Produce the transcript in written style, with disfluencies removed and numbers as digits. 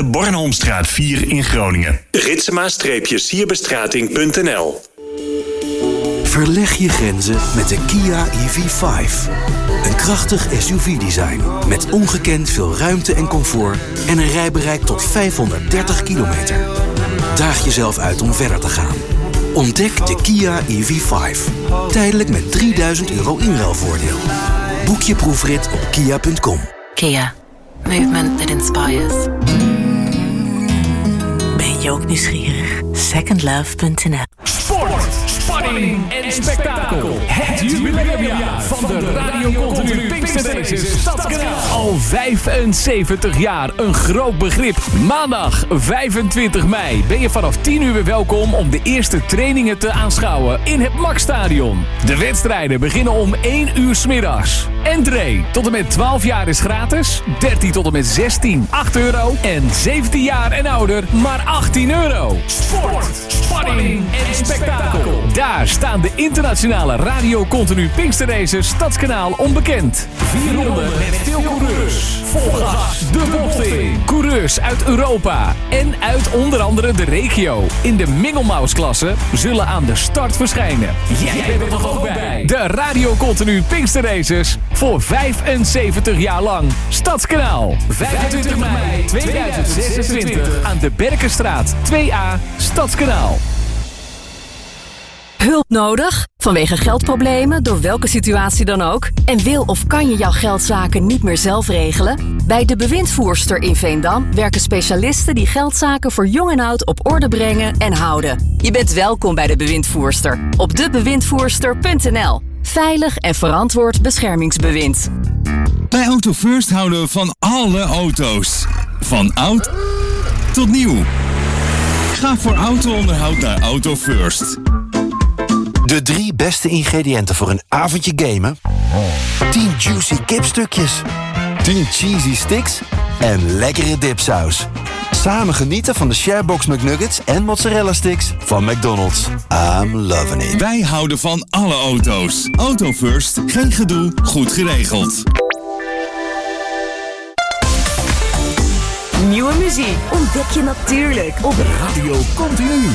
Bornholmstraat 4 in Groningen. Ritsema-sierbestrating.nl. Verleg je grenzen met de Kia EV5. Een krachtig SUV-design met ongekend veel ruimte en comfort en een rijbereik tot 530 kilometer. Daag jezelf uit om verder te gaan. Ontdek de Kia EV5. Tijdelijk met €3000 inruilvoordeel. Boek je proefrit op kia.com. Kia. Movement that inspires. Ben je ook nieuwsgierig? Secondlove.nl. Sport, spanning en spektakel. Het jubileumjaar van de Radio Continu Pinksterraces Stadskanaal. Al 75 jaar, een groot begrip. Maandag 25 mei ben je vanaf 10 uur welkom om de eerste trainingen te aanschouwen in het MAX-stadion. De wedstrijden beginnen om 1 uur 's middags. Entree tot en met 12 jaar is gratis, 13 tot en met 16 €8 en 17 jaar en ouder maar €18. Sport, spanning en spektakel. Daar staan de internationale Radio Continu Pinksterraces Stadskanaal onbekend. 4 ronden met veel coureurs. Vol gas de bocht in. Coureurs uit Europa en uit onder andere de regio. In de Mingelmaus-klasse zullen aan de start verschijnen. Jij bent er toch ook bij? De Radio Continu Pinksterraces voor 75 jaar lang. Stadskanaal. 25 mei 2026 aan de Berkenstraat 2A, Stadskanaal. Hulp nodig? Vanwege geldproblemen, door welke situatie dan ook? En wil of kan je jouw geldzaken niet meer zelf regelen? Bij De Bewindvoerster in Veendam werken specialisten die geldzaken voor jong en oud op orde brengen en houden. Je bent welkom bij De Bewindvoerster op debewindvoerster.nl. Veilig en verantwoord beschermingsbewind. Bij Auto First houden we van alle auto's. Van oud tot nieuw. Ga voor auto-onderhoud naar Auto First. De 3 beste ingrediënten voor een avondje gamen. 10 juicy kipstukjes. 10 cheesy sticks. En lekkere dipsaus. Samen genieten van de Sharebox McNuggets en mozzarella sticks van McDonald's. I'm loving it. Wij houden van alle auto's. Auto First, geen gedoe, goed geregeld. Nieuwe muziek ontdek je natuurlijk op Radio Continu.